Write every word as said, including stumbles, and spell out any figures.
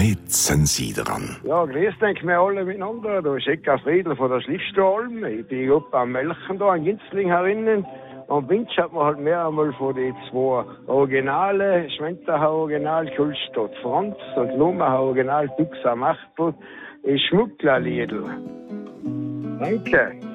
Heute sind Sie dran. Ja, grüß denken wir alle miteinander. Da ist Ecka Friedl von der Schliffstalm. Ich bin oben am Melchen da, in Ginzling herinnen. Am Winz hat man halt mehr einmal von den zwei Originale, Schwenterhau Original, Kulstadt Franz und Lummerhau Original, Dux am Achtel, ist Schmucklerliedl. Danke.